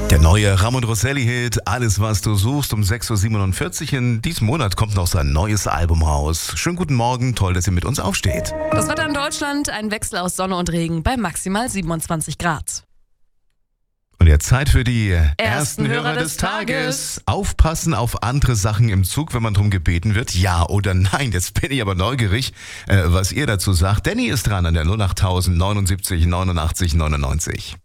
Der neue Ramon Rosselli-Hit, Alles, was du suchst, um 6.47 Uhr. In diesem Monat kommt noch sein neues Album raus. Schönen guten Morgen, toll, dass ihr mit uns aufsteht. Das Wetter in Deutschland, ein Wechsel aus Sonne und Regen bei maximal 27 Grad. Und jetzt Zeit für die Ersten Hörer des Tages. Aufpassen auf andere Sachen im Zug, wenn man darum gebeten wird. Ja oder nein? Jetzt bin ich aber neugierig, was ihr dazu sagt. Danny ist dran an der 08000 79 89 99.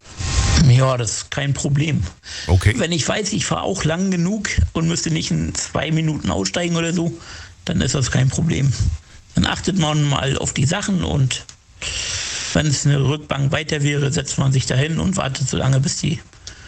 Ja, das ist kein Problem. Okay. Wenn ich weiß, ich fahre auch lang genug und müsste nicht in 2 Minuten aussteigen oder so, dann ist das kein Problem. Dann achtet man mal auf die Sachen und wenn es eine Rückbank weiter wäre, setzt man sich dahin und wartet so lange, bis die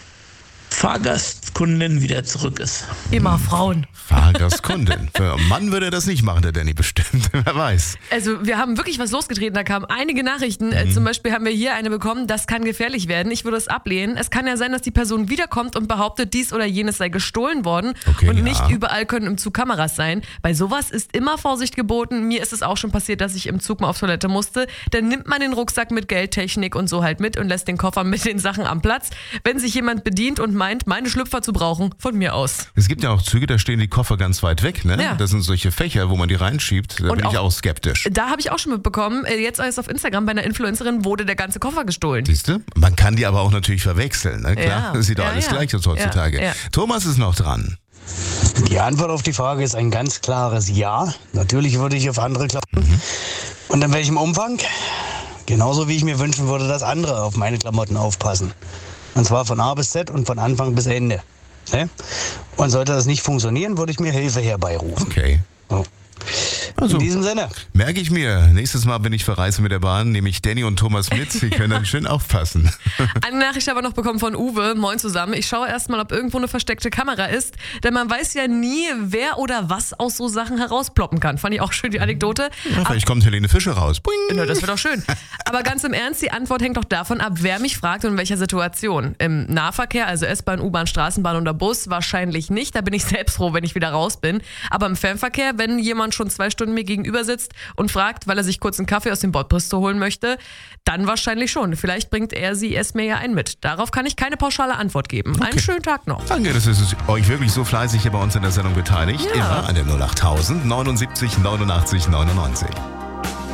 Fahrgastkundin wieder zurück ist. Immer Frauen. Fahrgastkundin. Für einen Mann würde er das nicht machen, der Danny bestimmt. Wer weiß. Also wir haben wirklich was losgetreten, da kamen einige Nachrichten. Zum Beispiel haben wir hier eine bekommen, das kann gefährlich werden. Ich würde es ablehnen. Es kann ja sein, dass die Person wiederkommt und behauptet, dies oder jenes sei gestohlen worden. Okay, und ja. nicht überall können im Zug Kameras sein. Bei sowas ist immer Vorsicht geboten. Mir ist es auch schon passiert, dass ich im Zug mal auf Toilette musste. Dann nimmt man den Rucksack mit Geldtechnik und so halt mit und lässt den Koffer mit den Sachen am Platz. Wenn sich jemand bedient und meint, meine Schlüpfer zu brauchen, von mir aus. Es gibt ja auch Züge, da stehen die Koffer ganz weit weg, ne? Ja. Das sind solche Fächer, wo man die reinschiebt. Da Und bin ich auch skeptisch. Da habe ich auch schon mitbekommen, jetzt erst auf Instagram bei einer Influencerin wurde der ganze Koffer gestohlen. Siehst du? Man kann die aber auch natürlich verwechseln, ne? Klar, Ja. sieht doch Ja, alles ja. gleich aus heutzutage. Ja, ja. Thomas ist noch dran. Die Antwort auf die Frage ist ein ganz klares Ja. Natürlich würde ich auf andere Klamotten. Und in welchem Umfang? Genauso wie ich mir wünschen würde, dass andere auf meine Klamotten aufpassen. Und zwar von A bis Z und von Anfang bis Ende. Ne? Und sollte das nicht funktionieren, würde ich mir Hilfe herbeirufen. Okay. So. Also, In diesem Sinne. merke ich mir. Nächstes Mal, wenn ich verreise mit der Bahn, nehme ich Danny und Thomas mit. Sie können dann schön aufpassen. Eine Nachricht aber noch bekommen von Uwe. Moin zusammen. Ich schaue erstmal, ob irgendwo eine versteckte Kamera ist, denn man weiß ja nie, wer oder was aus so Sachen herausploppen kann. Fand ich auch schön, die Anekdote. Ja, vielleicht kommt Helene Fischer raus. Boing. Na, das wäre doch schön. Aber ganz im Ernst, die Antwort hängt doch davon ab, wer mich fragt und in welcher Situation. Im Nahverkehr, also S-Bahn, U-Bahn, Straßenbahn oder Bus, wahrscheinlich nicht. Da bin ich selbst froh, wenn ich wieder raus bin. Aber im Fernverkehr, wenn jemand schon 2 Stunden mir gegenüber sitzt und fragt, weil er sich kurz einen Kaffee aus dem Bordbistro holen möchte, dann wahrscheinlich schon. Vielleicht bringt es mir ja einen mit. Darauf kann ich keine pauschale Antwort geben. Einen schönen Tag noch. Danke, dass ihr euch wirklich so fleißig hier bei uns in der Sendung beteiligt. Ja. Immer an der 08000 79 89 99.